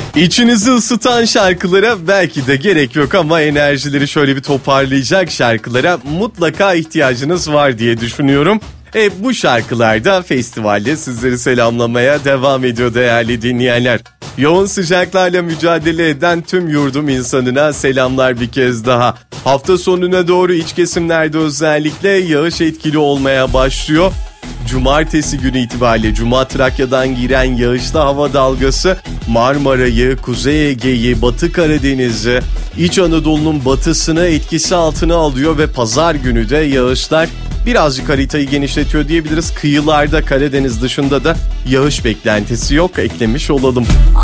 İçinizi ısıtan şarkılara belki de gerek yok ama enerjileri şöyle bir toparlayacak şarkılara mutlaka ihtiyacınız var diye düşünüyorum. Bu şarkılarda festivalde sizleri selamlamaya devam ediyor değerli dinleyenler. Yoğun sıcaklarla mücadele eden tüm yurdum insanına selamlar bir kez daha. Hafta sonuna doğru iç kesimlerde özellikle yağış etkili olmaya başlıyor. Cumartesi günü itibariyle Cuma Trakya'dan giren yağışlı hava dalgası Marmara'yı, Kuzey Ege'yi, Batı Karadeniz'i, İç Anadolu'nun batısını etkisi altına alıyor ve pazar günü de yağışlar birazcık haritayı genişletiyor diyebiliriz. Kıyılarda Karadeniz dışında da yağış beklentisi yok, eklemiş olalım.